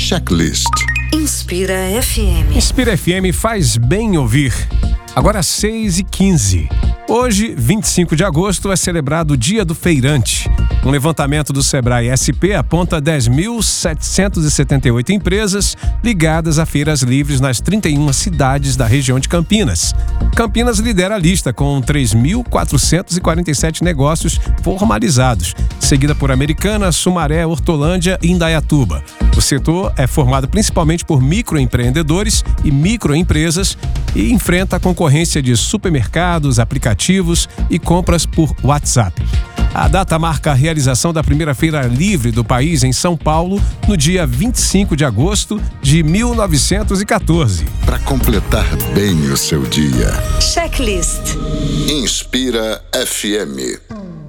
Checklist. Inspira FM. Inspira FM faz bem ouvir. Agora 6h15. Hoje, 25 de agosto, é celebrado o Dia do Feirante. Um levantamento do Sebrae SP aponta 10.778 empresas ligadas a feiras livres nas 31 cidades da região de Campinas. Campinas lidera a lista com 3.447 negócios formalizados, seguida por Americana, Sumaré, Hortolândia e Indaiatuba. O setor é formado principalmente por microempreendedores e microempresas e enfrenta a concorrência de supermercados, aplicativos e compras por WhatsApp. A data marca a realização da primeira feira livre do país em São Paulo no dia 25 de agosto de 1914. Para completar bem o seu dia. Checklist. Inspira FM.